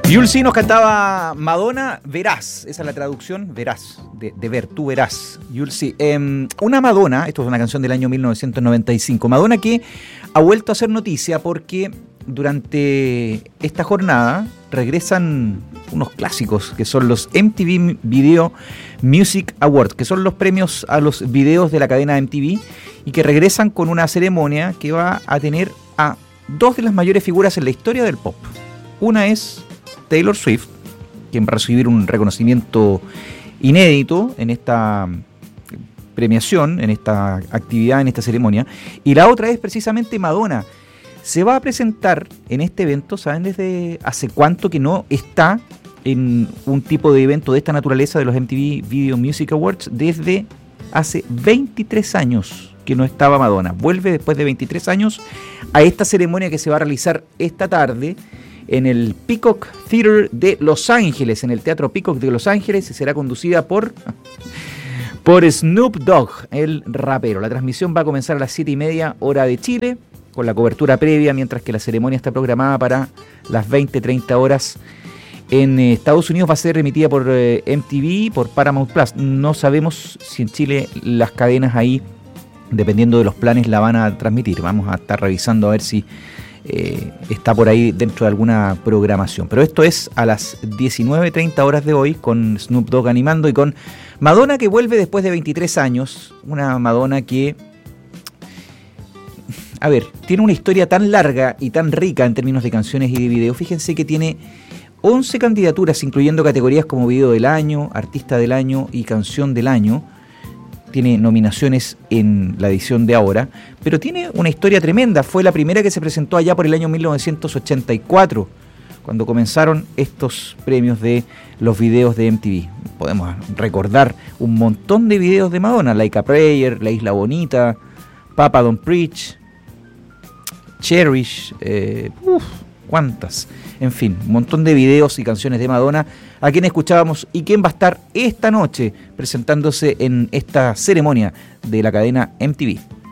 Yulsi nos cantaba Madonna, Verás. Esa es la traducción, verás, de ver, tú verás. Yulsi, una Madonna, esto es una canción del año 1995. Madonna que ha vuelto a hacer noticia porque durante esta jornada regresan unos clásicos que son los MTV Video Music Awards, que son los premios a los videos de la cadena MTV y que regresan con una ceremonia que va a tener a dos de las mayores figuras en la historia del pop. Una es Taylor Swift, quien va a recibir un reconocimiento inédito en esta premiación, en esta actividad, en esta ceremonia, y la otra es precisamente Madonna. Se va a presentar en este evento, ¿saben desde hace cuánto que no está en un tipo de evento de esta naturaleza de los MTV Video Music Awards? Desde hace 23 años que no estaba Madonna. Vuelve después de 23 años a esta ceremonia que se va a realizar esta tarde en el Peacock Theater de Los Ángeles, en el Teatro Peacock de Los Ángeles, y será conducida por Snoop Dogg, el rapero. La transmisión va a comenzar a las 7:30 hora de Chile, con la cobertura previa, mientras que la ceremonia está programada para las 20:30 horas. En Estados Unidos va a ser emitida por MTV, por Paramount Plus. No sabemos si en Chile las cadenas ahí, dependiendo de los planes, la van a transmitir. Vamos a estar revisando a ver si está por ahí dentro de alguna programación. Pero esto es a las 19:30 horas de hoy, con Snoop Dogg animando y con Madonna, que vuelve después de 23 años. Una Madonna que, a ver, tiene una historia tan larga y tan rica en términos de canciones y de videos. Fíjense que tiene 11 candidaturas, incluyendo categorías como Video del Año, Artista del Año y Canción del Año. Tiene nominaciones en la edición de ahora, pero tiene una historia tremenda. Fue la primera que se presentó allá por el año 1984, cuando comenzaron estos premios de los videos de MTV. Podemos recordar un montón de videos de Madonna: Like a Prayer, La Isla Bonita, Papa Don't Preach, Cherish, ¿cuántas? En fin, un montón de videos y canciones de Madonna, a quien escuchábamos y quien va a estar esta noche presentándose en esta ceremonia de la cadena MTV.